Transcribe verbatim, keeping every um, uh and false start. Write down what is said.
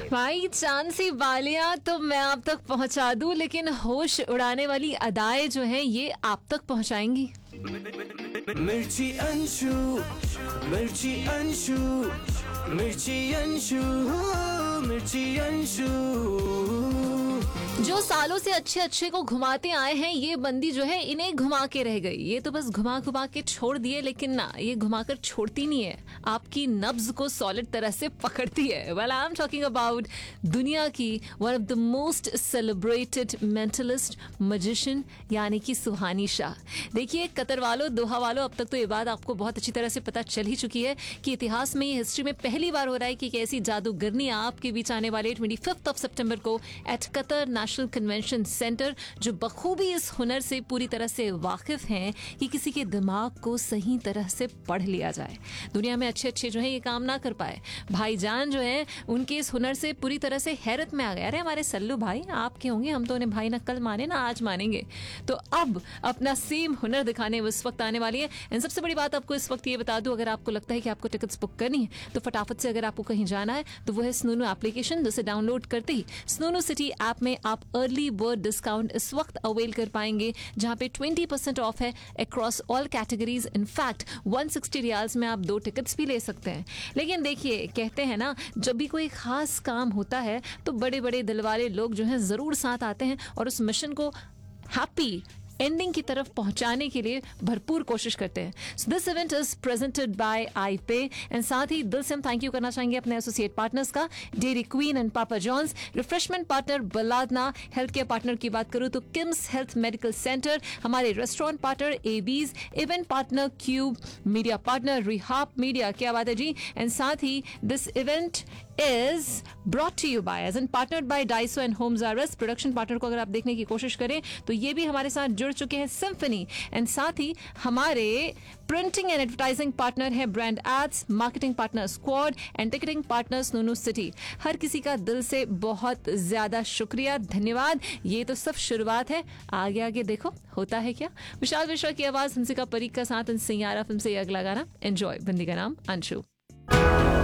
भाई चांद सी बालियां तो मैं आप तक पहुंचा दूं, लेकिन होश उड़ाने वाली अदाएं जो हैं ये आप तक पहुंचाएंगी। मिर्ची अंशु, मिर्ची अंशु, मिर्ची अंशु, मिर्ची अंशु। जो सालों से अच्छे अच्छे को घुमाते आए हैं, ये बंदी जो है इन्हें घुमा के रह गई। ये तो बस घुमा घुमा के छोड़ दिए, लेकिन ना, ये घुमाकर छोड़ती नहीं है, आपकी नब्ज को सॉलिड तरह से पकड़ती है। Well I am talking about दुनिया की one of the most celebrated mentalist magician, यानी कि सुहानी शाह। देखिए कतर वालों, दोहा वालों, अब तक तो ये बात आपको बहुत अच्छी तरह से पता चल ही चुकी है कि इतिहास में, हिस्ट्री में पहली बार हो रहा है कि एक ऐसी जादूगरनी आपके बीच आने वाले ट्वेंटी फिफ्थ ऑफ सितंबर को eight Qatar national convention centre, जो बखूबी इस हुनर से पूरी तरह से वाकिफ हैं कि किसी के दिमाग को सही तरह से पढ़ लिया जाए। दुनिया में अच्छे अच्छे जो है ये काम ना कर पाए, भाईजान जो है उनके इस हुनर से पूरी तरह से हैरत में आ गया। अरे हमारे सल्लू भाई आपके होंगे, हम तो उन्हें भाई ना कल माने ना आज मानेंगे। तो अब अपना सेम हुनर दिखाने इस वक्त आने वाली है। एंड सबसे बड़ी बात आपको इस वक्त ये बता दूं, अगर आपको लगता है कि आपको टिकट्स बुक करनी है तो फटाफट से, अगर आपको कहीं जाना है तो वो है स्नूनू एप्लीकेशन, जिसे डाउनलोड करते ही स्नूनू सिटी ऐप में आप अर्ली बर्ड डिस्काउंट इस वक्त अवेल कर पाएंगे, जहां पे ट्वेंटी परसेंट ऑफ है across all categories. In fact one sixty riyals में आप दो टिकट्स भी ले सकते हैं। लेकिन देखिए कहते हैं ना, जब भी कोई खास काम होता है तो बड़े बड़े दिल वाले लोग जो हैं जरूर साथ आते हैं और उस मिशन को हैप्पी एंडिंग की तरफ पहुंचाने के लिए भरपूर कोशिश करते हैं। So this event is presented by आई पे, एंड साथ ही दिल से हम थैंक यू करना चाहेंगे अपने एसोसिएट पार्टनर्स का, dairy queen and Papa John's, refreshment partner बलादना, health care partner की बात करूं तो किम्स हेल्थ मेडिकल सेंटर, हमारे restaurant partner Abies, event partner cube, media partner rehab media, क्या बात है जी। एंड साथ ही this event is brought to you by as in partnered by Daiso and Homes R Us। Production partner को अगर आप देखने की कोशिश करें तो ये भी हमारे साथ जुड़ चुके हैं सिम्फनी। एंड साथ ही हमारे प्रिंटिंग एंड एडवर्टाइजिंग पार्टनर है brand ads, marketing partner squad and ticketing partner स्नूनू city. हर किसी का दिल से बहुत ज्यादा शुक्रिया, धन्यवाद। ये तो सब शुरुआत है, आगे आगे देखो होता है क्या। विशाल मिश्रा की आवाज, हंसिका परीक का साथ, इन सैयारा फिल्म से ये अगला गाना एंजॉय। बंदी का नाम अंशु।